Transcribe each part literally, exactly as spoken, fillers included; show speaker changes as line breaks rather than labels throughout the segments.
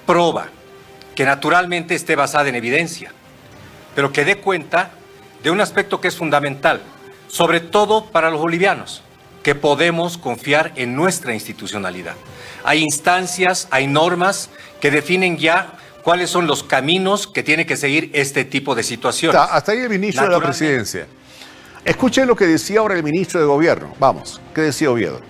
proba, que naturalmente esté basada en evidencia, pero que dé cuenta de un aspecto que es fundamental, sobre todo para los bolivianos, que podemos confiar en nuestra institucionalidad. Hay instancias, hay normas que definen ya cuáles son los caminos que tiene que seguir este tipo de situaciones.
Hasta ahí el ministro de la Presidencia. Escuchen lo que decía ahora el ministro de Gobierno. Vamos, ¿qué decía Oviedo?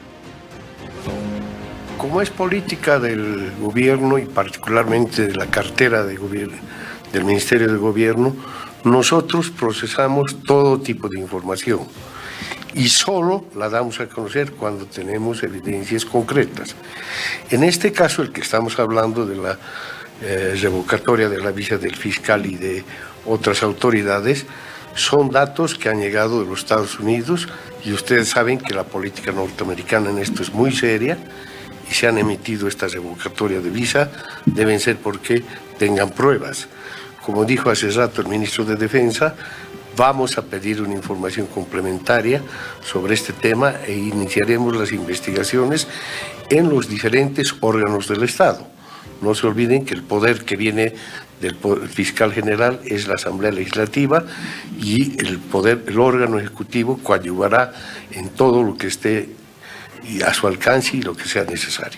Como es política del gobierno y particularmente de la cartera de gobierno, del Ministerio de Gobierno, nosotros procesamos todo tipo de información y solo la damos a conocer cuando tenemos evidencias concretas. En este caso, el que estamos hablando de la eh, revocatoria de la visa del fiscal y de otras autoridades, son datos que han llegado de los Estados Unidos y ustedes saben que la política norteamericana en esto es muy seria y se han emitido estas revocatorias de visa, deben ser porque tengan pruebas. Como dijo hace rato el ministro de Defensa, vamos a pedir una información complementaria sobre este tema e iniciaremos las investigaciones en los diferentes órganos del Estado. No se olviden que el poder que viene del fiscal general es la Asamblea Legislativa y el poder, el órgano ejecutivo coadyuvará en todo lo que esté a su alcance y lo que sea necesario.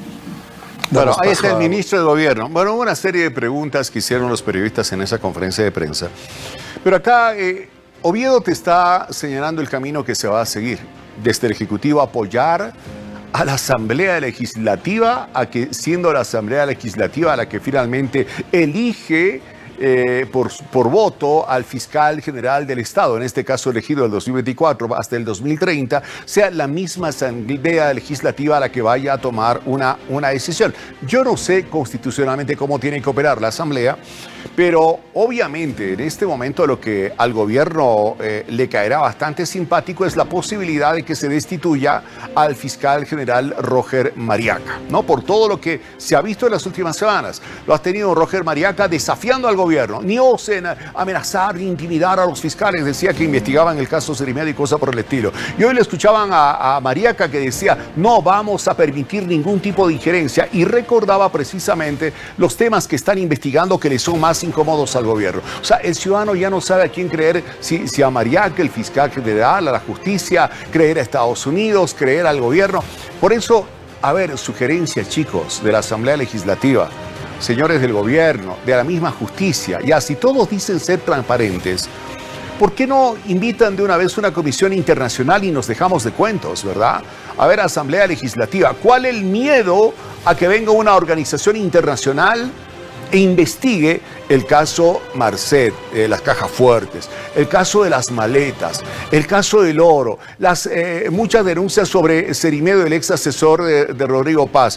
Bueno, ahí está el ministro de Gobierno. Bueno, hubo una serie de preguntas que hicieron los periodistas en esa conferencia de prensa. Pero acá eh, Oviedo te está señalando el camino que se va a seguir. Desde el Ejecutivo apoyar a la Asamblea Legislativa, a que siendo la Asamblea Legislativa la que finalmente elige eh, por, por voto al fiscal general del Estado, en este caso elegido del dos mil veinticuatro hasta el dos mil treinta, sea la misma Asamblea Legislativa la que vaya a tomar una, una decisión. Yo no sé constitucionalmente cómo tiene que operar la Asamblea, pero obviamente en este momento lo que al gobierno eh, le caerá bastante simpático es la posibilidad de que se destituya al fiscal general Roger Mariaca, ¿no? Por todo lo que se ha visto en las últimas semanas. Lo ha tenido Roger Mariaca desafiando al gobierno, ni osen amenazar ni intimidar a los fiscales, decía que investigaban el caso Cerimeda y cosas por el estilo. Y hoy le escuchaban a, a Mariaca que decía, no vamos a permitir ningún tipo de injerencia, y recordaba precisamente los temas que están investigando que le son más incómodos al gobierno. O sea, el ciudadano ya no sabe a quién creer, si, si a Mariaca, el fiscal general, a la justicia, creer a Estados Unidos, creer al gobierno. Por eso, a ver, sugerencias, chicos, de la Asamblea Legislativa, señores del gobierno, de la misma justicia, ya si todos dicen ser transparentes, ¿por qué no invitan de una vez una comisión internacional y nos dejamos de cuentos, verdad? A ver, Asamblea Legislativa, ¿cuál es el miedo a que venga una organización internacional e investigue el caso Marcet, eh, las cajas fuertes, el caso de las maletas, el caso del oro, las eh, muchas denuncias sobre Cerimedo, el ex asesor de, de Rodrigo Paz?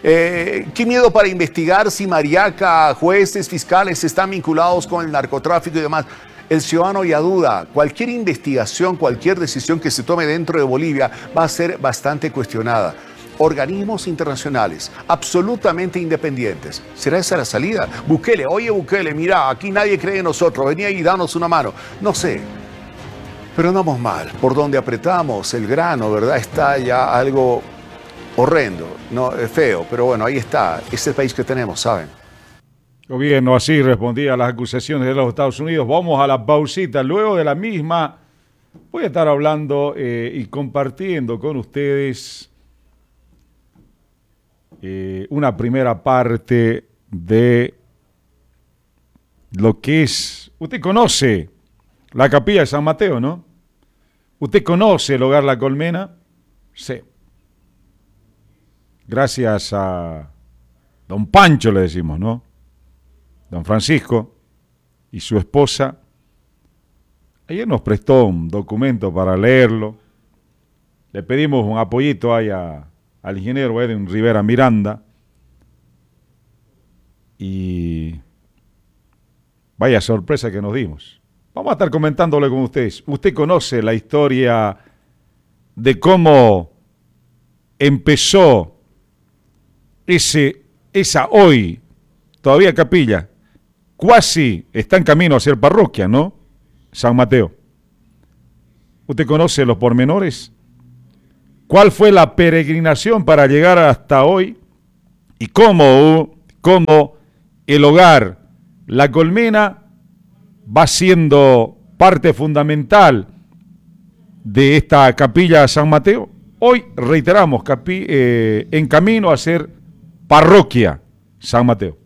Eh, ¿Qué miedo para investigar si Mariaca, jueces, fiscales están vinculados con el narcotráfico y demás? El ciudadano ya duda. Cualquier investigación, cualquier decisión que se tome dentro de Bolivia va a ser bastante cuestionada. Organismos internacionales absolutamente independientes. ¿Será esa la salida? Bukele, oye Bukele, mira, aquí nadie cree en nosotros, vení y danos una mano. No sé, pero andamos mal. Por donde apretamos el grano, ¿verdad? Está ya algo horrendo, no, feo, pero bueno, ahí está. Es el país que tenemos, ¿saben?
Gobierno así respondía a las acusaciones de los Estados Unidos. Vamos a la pausita. Luego de la misma, voy a estar hablando eh, y compartiendo con ustedes Eh, una primera parte de lo que es... Usted conoce la capilla de San Mateo, ¿no? ¿Usted conoce el Hogar La Colmena? Sí. Gracias a don Pancho, le decimos, ¿no? Don Francisco y su esposa. Ayer nos prestó un documento para leerlo. Le pedimos un apoyito ahí a... al ingeniero Edwin Rivera Miranda, y vaya sorpresa que nos dimos. Vamos a estar comentándole con ustedes. Usted conoce la historia de cómo empezó ese, esa hoy, todavía capilla, cuasi está en camino a ser parroquia, ¿no? San Mateo. ¿Usted conoce los pormenores? ¿Cuál fue la peregrinación para llegar hasta hoy? ¿Y cómo, como el hogar, la colmena, va siendo parte fundamental de esta capilla San Mateo. Hoy reiteramos, capi, eh, en camino a ser parroquia San Mateo.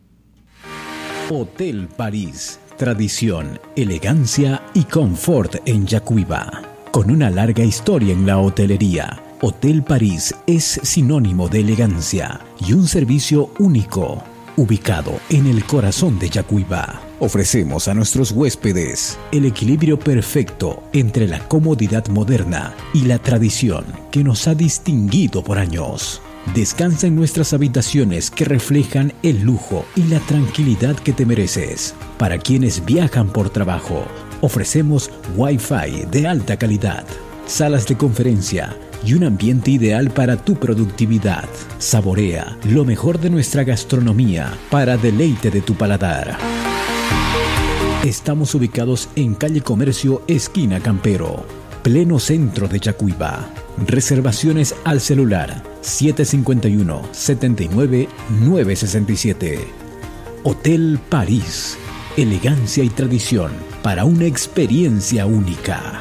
Hotel París, tradición, elegancia y confort en Yacuiba. Con una larga historia en la hotelería, Hotel París es sinónimo de elegancia y un servicio único. Ubicado en el corazón de Yacuiba, ofrecemos a nuestros huéspedes el equilibrio perfecto entre la comodidad moderna y la tradición que nos ha distinguido por años. Descansa en nuestras habitaciones que reflejan el lujo y la tranquilidad que te mereces. Para quienes viajan por trabajo, ofrecemos Wi-Fi de alta calidad, salas de conferencia y un ambiente ideal para tu productividad. Saborea lo mejor de nuestra gastronomía para deleite de tu paladar. Estamos ubicados en calle Comercio, esquina Campero, pleno centro de Yacuiba. Reservaciones al celular siete cinco uno, siete nueve, nueve seis siete. Hotel París, elegancia y tradición para una experiencia única.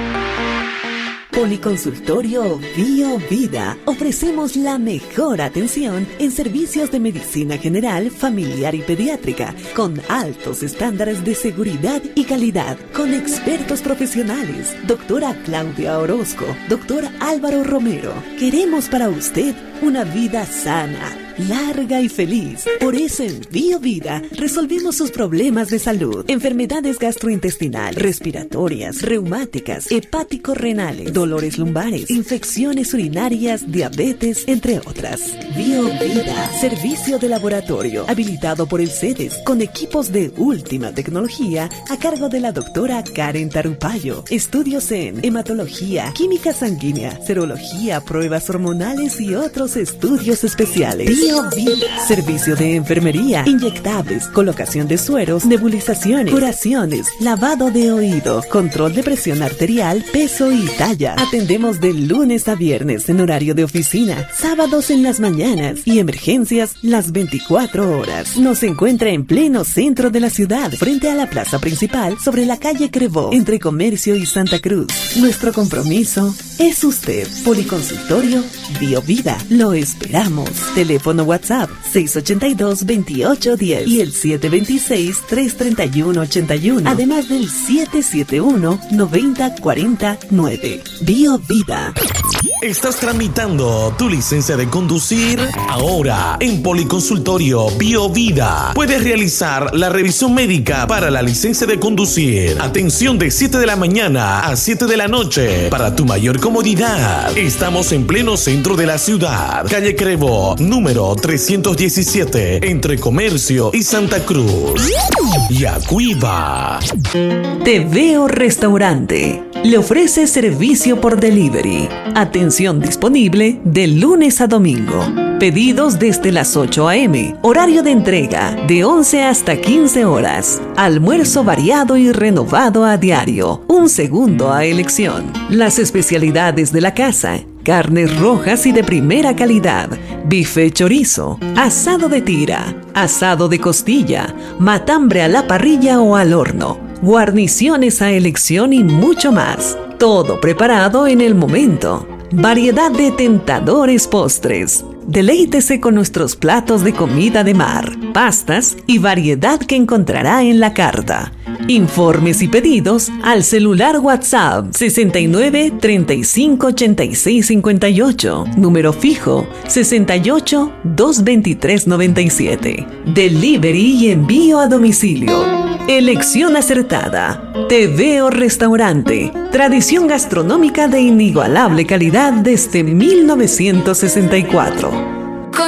Policonsultorio Bio Vida. Ofrecemos la mejor atención en servicios de medicina general, familiar y pediátrica, con altos estándares de seguridad y calidad, con expertos profesionales. Doctora Claudia Orozco, doctor Álvaro Romero. Queremos para usted una vida sana, larga y feliz. Por eso en Bio Vida resolvimos sus problemas de salud, enfermedades gastrointestinales, respiratorias, reumáticas, hepático-renales, dolores lumbares, infecciones urinarias, diabetes, entre otras. Bio Vida, servicio de laboratorio habilitado por el CEDES con equipos de última tecnología a cargo de la doctora Karen Tarupayo. Estudios en hematología, química sanguínea, serología, pruebas hormonales y otros estudios especiales. Bio Vida, servicio de enfermería, inyectables, colocación de sueros, nebulizaciones, curaciones, lavado de oído, control de presión arterial, peso y talla. Atendemos de lunes a viernes en horario de oficina, sábados en las mañanas y emergencias las veinticuatro horas. Nos encuentra en pleno centro de la ciudad, frente a la plaza principal, sobre la calle Crevó, entre Comercio y Santa Cruz. Nuestro compromiso es usted. Policonsultorio Bio Vida. Lo esperamos. Teléfono WhatsApp seis ocho dos, veintiocho diez y el siete dos seis, tres tres uno, ocho uno. Además del siete siete uno, noventa cuarenta nueve. Bio Vida.
¿Estás tramitando tu licencia de conducir? Ahora, en Policonsultorio Bio Vida, puedes realizar la revisión médica para la licencia de conducir. Atención de siete de la mañana a siete de la noche. Para tu mayor comodidad, estamos en pleno centro de la ciudad. Calle Crevó, número trescientos diecisiete, entre Comercio y Santa Cruz. Yacuiba.
Te Veo Restaurante. Le ofrece servicio por delivery. Atención disponible de lunes a domingo. Pedidos desde las ocho a eme. Horario de entrega de once hasta quince horas. Almuerzo variado y renovado a diario. Un segundo a elección. Las especialidades de la casa: carnes rojas y de primera calidad, bife chorizo, asado de tira, asado de costilla, matambre a la parrilla o al horno, guarniciones a elección y mucho más. Todo preparado en el momento. Variedad de tentadores postres. Deleítese con nuestros platos de comida de mar, pastas y variedad que encontrará en la carta. Informes y pedidos al celular WhatsApp sesenta y nueve, treinta y cinco, ochenta y seis, cincuenta y ocho, número fijo sesenta y ocho, doscientos veintitrés, noventa y siete. Delivery y envío a domicilio. Elección acertada. Te Veo Restaurante. Tradición gastronómica de inigualable calidad desde mil novecientos sesenta y cuatro.